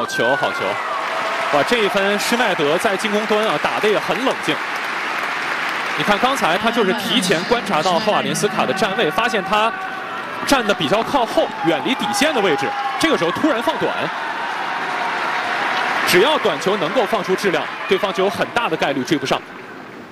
球，好球！哇，这一分施耐德在进攻端啊打得也很冷静。你看刚才他就是提前观察到赫瓦连斯卡的站位，发现他站得比较靠后，远离底线的位置，这个时候突然放短。只要短球能够放出质量，对方就有很大的概率追不上。